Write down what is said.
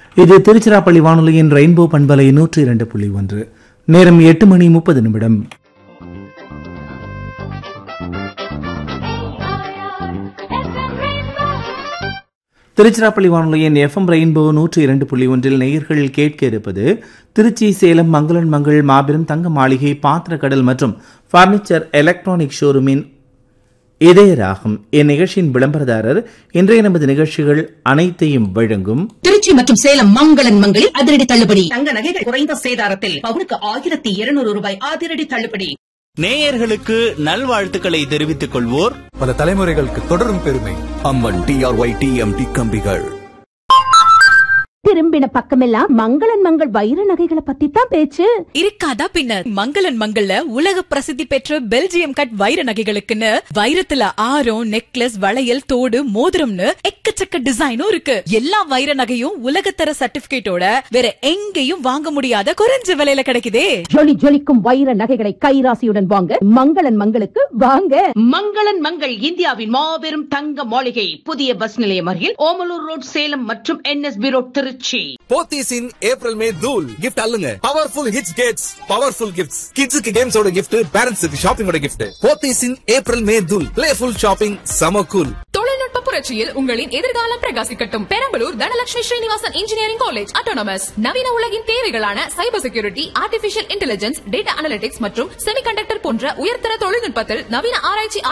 இது திருச்சிராப்பள்ளி வானொலியின் ரெயின்போ பண்பலை 102.1. நேரம் 8:30. திருச்சிராப்பள்ளி வானொலியின் எஃப்எம் ரெயின்போ 102.1 நேயர்கள் கேட்க இருப்பது திருச்சி சேலம் மங்களன் மங்கள் மாபெரும் தங்க மாளிகை பாத்திரக்கடல் மற்றும் பர்னிச்சர் எலக்ட்ரானிக் ஷோரூமின் இதயராகும். இந்நிகழ்ச்சியின் விளம்பரதாரர் இன்றைய நமது நிகழ்ச்சிகள் அனைத்தையும் வழங்கும் திருச்சி மற்றும் சேலம் மங்களன் மங்களில் அதிரடி தள்ளுபடி. தங்க நகைகள் குறைந்த சேதாரத்தில் பவுனுக்கு 1200 ரூபாய் அதிரடி தள்ளுபடி. நேயர்களுக்கு நல்வாழ்த்துக்களை தெரிவித்துக் கொள்வோர் பல தலைமுறைகளுக்கு தொடரும் பெருமை அம்மன் டிஆர்ஒய் டிஎம்டி கம்பிகள். திரும்பின பக்கமெல்லாம் மங்களன் மங்கள் வைர நகைகளை பத்தி தான் பேச்சு. இருக்காதா பின்னர், மங்களன் மங்கள்ல உலக பிரசித்தி பெற்ற பெல்ஜியம் கட் வைர நகைகளுக்குன்னு வைரத்துல ஆரம், நெக்லஸ், வளையல், தோடு, மோதிரம்னு எக்கச்சக்க டிசைனும் இருக்கு. எல்லா வைர நகையும் உலகத்தர சர்டிபிகேட்டோட வேற எங்கேயும் வாங்க முடியாத குறைஞ்ச விலையில கிடைக்குதே. ஜொலி ஜொலிக்கும் வைர நகைகளை கைராசியுடன் வாங்க மங்களன் மங்களுக்கு வாங்க. மங்களன் மங்கள் இந்தியாவின் மாபெரும் தங்க மாளிகை, புதிய பஸ் நிலையம் அருகில் ஓமலூர் ரோட், சேலம் மற்றும் NSB ரோட், திருச்சி. போத்தீஸ் இன் ஏப்ரல் மே தூள் gift அல்லுங்க. Powerful hits Gates powerful gifts. கிட்ஸுக்கு கேம்ஸோட கிஃப்ட், பேரண்ட்ஸுக்கு ஷாப்பிங்கோட கிஃப்ட். போத்தீஸ் இன் ஏப்ரல் மே தூள். பிளேஃபுல் ஷாப்பிங், சம கூல். தொழில்நுட்ப புரட்சியில் உங்களின் எதிர்காலம் பிரகாசிக்கட்டும். Perambalur Dhanalakshmi Srinivasan engineering college autonomous நவீன உலகின் தேவைகளான cyber security, artificial intelligence, data analytics மற்றும் செமிகண்டக்டர் போன்ற உயர்தர தொழில்நுட்பத்தில் நவீன ஆராய்ச்சி